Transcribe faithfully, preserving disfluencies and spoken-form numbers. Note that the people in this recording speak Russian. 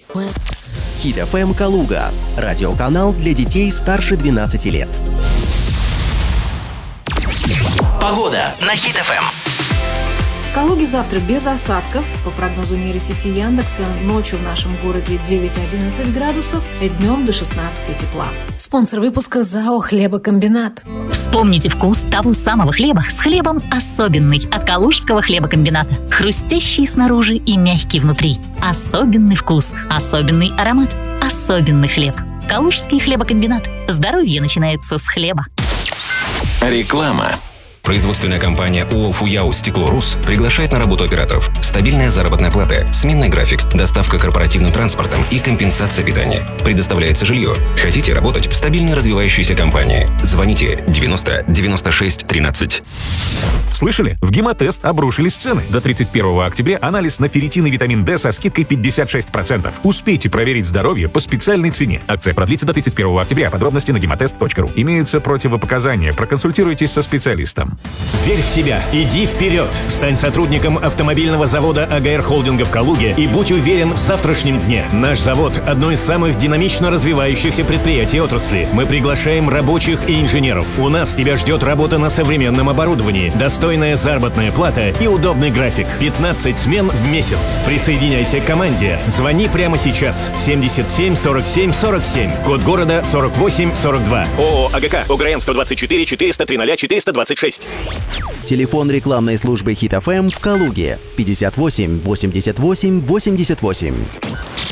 Хит эф эм Калуга. Радиоканал для детей старше двенадцати лет. Погода на Хит эф эм. В Калуге завтра без осадков. По прогнозу нейросети Яндекса, ночью в нашем городе девять-одиннадцать градусов и днем до шестнадцати тепла. Спонсор выпуска ЗАО «Хлебокомбинат». Вспомните вкус того самого хлеба с хлебом особенный от Калужского хлебокомбината. Хрустящий снаружи и мягкий внутри. Особенный вкус, особенный аромат, особенный хлеб. Калужский хлебокомбинат. Здоровье начинается с хлеба. Реклама. Производственная компания ООО «Фуяу Стекло-Рус» приглашает на работу операторов. Стабильная заработная плата, сменный график, доставка корпоративным транспортом и компенсация питания. Предоставляется жилье. Хотите работать в стабильной развивающейся компании? Звоните девяносто девяносто шесть тринадцать. Слышали? В Гемотест обрушились цены. До тридцать первого октября анализ на ферритин и витамин D со скидкой пятьдесят шесть процентов. Успейте проверить здоровье по специальной цене. Акция продлится до тридцать первого октября. Подробности на гемотест точка ру. Имеются противопоказания. Проконсультируйтесь со специалистом. Верь в себя, иди вперед. Стань сотрудником автомобильного завода АГР Холдинга в Калуге и будь уверен в завтрашнем дне. Наш завод – одно из самых динамично развивающихся предприятий отрасли. Мы приглашаем рабочих и инженеров. У нас тебя ждет работа на современном оборудовании, достойная заработная плата и удобный график. пятнадцать смен в месяц. Присоединяйся к команде. Звони прямо сейчас. семьдесят семь сорок семь сорок семь. Код города сорок восемь сорок два. ООО АГК. ОГРН сто двадцать четыре четыреста три ноль четыреста двадцать шесть. Телефон рекламной службы Хит эф эм в Калуге пятьдесят восемь восемьдесят восемь восемьдесят восемь.